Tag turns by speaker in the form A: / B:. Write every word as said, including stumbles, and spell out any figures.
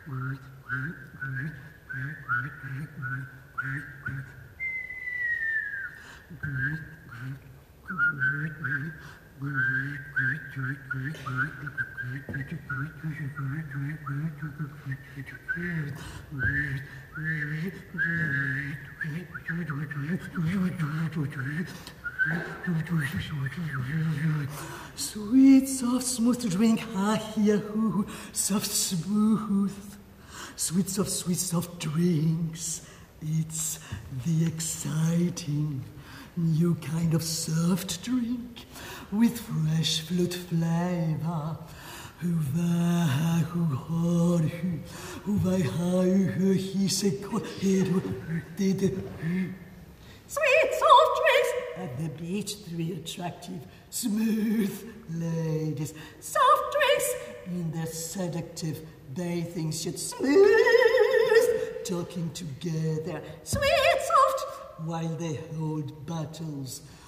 A: Sweet, soft, smooth drink, ah, here, who, soft, smooth. Sweet, soft, sweet, soft drinks. It's the exciting new kind of soft drink with fresh fruit flavor. Huvah, huvah, huvah, huvah, he said,
B: Sweet, soft drinks.
A: At the beach, three attractive, smooth ladies.
B: Soft drinks.
A: In their seductive bathing suit, smooth, talking together.
B: Sweet, soft.
A: While they hold battles